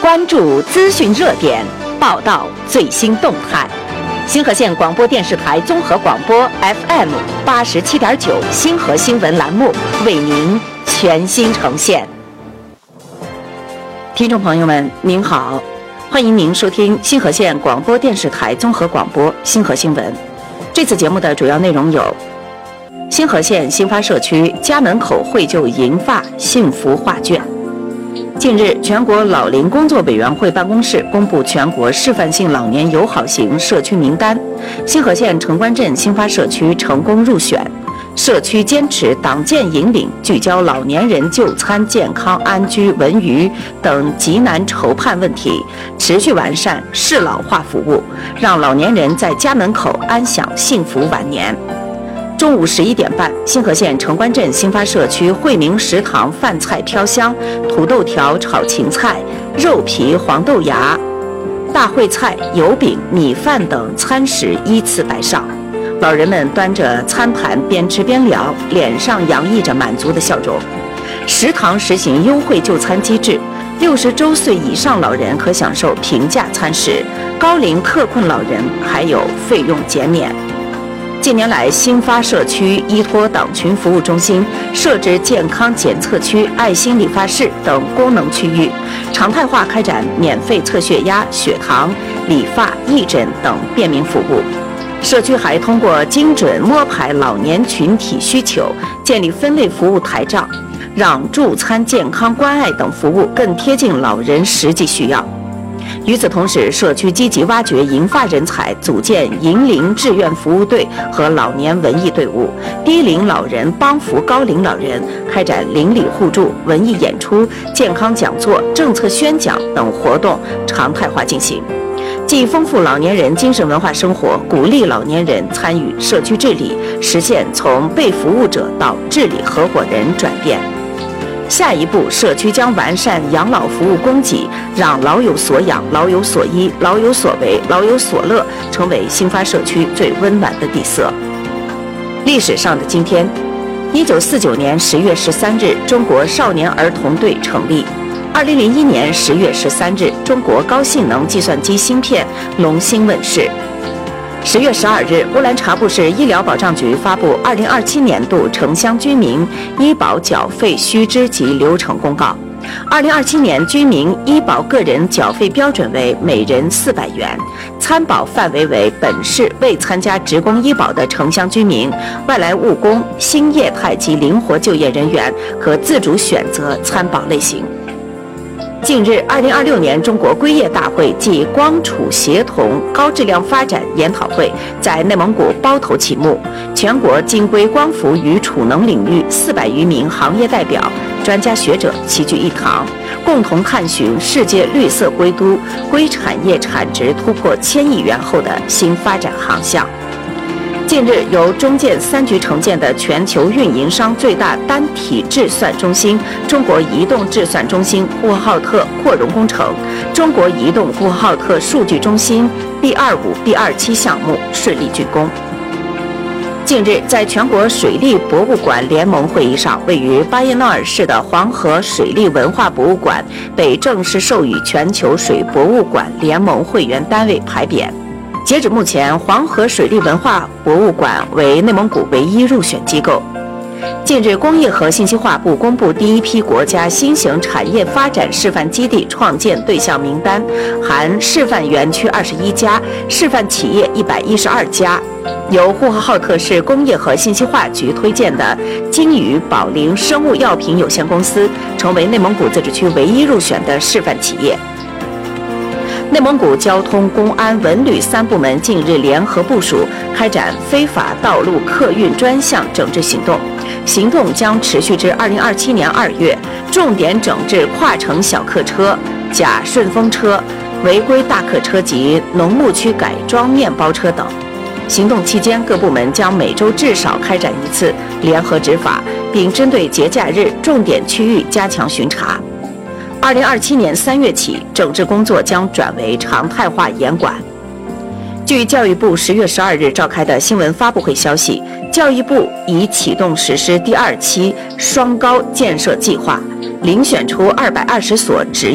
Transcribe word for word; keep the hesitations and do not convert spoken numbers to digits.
关注资讯热点，报道最新动态。星河县广播电视台综合广播 F M 八十七点九星河新闻栏目为您全新呈现。听众朋友们，您好，欢迎您收听星河县广播电视台综合广播星河新闻。这次节目的主要内容有：星河县新发社区家门口绘就银发幸福画卷。近日，全国老龄工作委员会办公室公布全国示范性老年友好型社区名单，星河县城关镇新发社区成功入选。社区坚持党建引领，聚焦老年人就餐、健康、安居、文娱等急难愁盼问题，持续完善适老化服务，让老年人在家门口安享幸福晚年。中午十一点半，星河县城关镇新发社区惠民食堂饭菜飘香，土豆条炒芹菜、肉皮黄豆芽、大烩菜、油饼、米饭等餐食依次摆上。老人们端着餐盘边吃边聊，脸上洋溢着满足的笑容。食堂实行优惠就餐机制，六十周岁以上老人可享受平价餐食，高龄特困老人还有费用减免。近年来，新发社区依托党群服务中心设置健康检测区、爱心理发室等功能区域，常态化开展免费测血压、血糖、理发、义诊等便民服务。社区还通过精准摸排老年群体需求，建立分类服务台账，让助餐、健康、关爱等服务更贴近老人实际需要。与此同时，社区积极挖掘银发人才，组建银龄志愿服务队和老年文艺队伍，低龄老人帮扶高龄老人，开展邻里互助、文艺演出、健康讲座、政策宣讲等活动常态化进行，既丰富老年人精神文化生活，鼓励老年人参与社区治理，实现从被服务者到治理合伙人转变。下一步，社区将完善养老服务供给，让老有所养、老有所依、老有所为、老有所乐，成为新发社区最温暖的底色。历史上的今天，一九四九年十月十三日，中国少年儿童队成立。二零零一年十月十三日，中国高性能计算机芯片龙芯问世。十月十二日，乌兰察布市医疗保障局发布二零二七年度城乡居民医保缴费须知及流程公告。二零二七年居民医保个人缴费标准为每人四百元，参保范围为本市未参加职工医保的城乡居民、外来务工、新业态及灵活就业人员可自主选择参保类型。近日，二零二六年中国硅业大会暨光储协同高质量发展研讨会在内蒙古包头启幕，全国晶硅光伏与储能领域四百余名行业代表、专家学者齐聚一堂，共同探寻世界绿色硅都、硅产业产值突破千亿元后的新发展航向。近日，由中建三局承建的全球运营商最大单体制算中心中国移动制算中心呼和浩特扩容工程、中国移动呼和浩特数据中心 B 二五、B 二七项目顺利竣工。近日，在全国水利博物馆联盟会议上，位于巴彦淖尔市的黄河水利文化博物馆被正式授予全球水博物馆联盟会员单位牌匾。截止目前，黄河水利文化博物馆为内蒙古唯一入选机构。近日，工业和信息化部公布第一批国家新型产业发展示范基地创建对象名单，含示范园区二十一家，示范企业一百一十二家。由呼和浩特市工业和信息化局推荐的金宇宝灵生物药品有限公司，成为内蒙古自治区唯一入选的示范企业。内蒙古交通、公安、文旅三部门近日联合部署，开展非法道路客运专项整治行动，行动将持续至二零二七年二月，重点整治跨城小客车、假顺风车、违规大客车及农牧区改装面包车等。行动期间，各部门将每周至少开展一次联合执法，并针对节假日重点区域加强巡查。二零二七年三月起，整治工作将转为常态化严管。据教育部十月十二日召开的新闻发布会消息，教育部已启动实施第二期双高建设计划，遴选出二百二十所职